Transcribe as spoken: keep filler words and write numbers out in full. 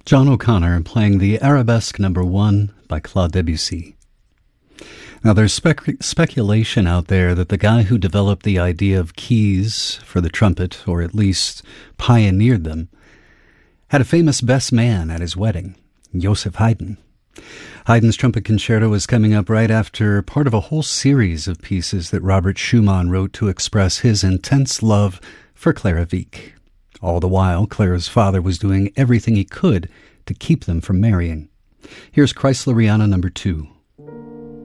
John O'Connor playing the Arabesque Number One by Claude Debussy. Now, there's spec- speculation out there that the guy who developed the idea of keys for the trumpet, or at least pioneered them, had a famous best man at his wedding, Joseph Haydn. Haydn's Trumpet Concerto is coming up right after part of a whole series of pieces that Robert Schumann wrote to express his intense love for Clara Wieck. All the while, Clara's father was doing everything he could to keep them from marrying. Here's Chrysleriana number two.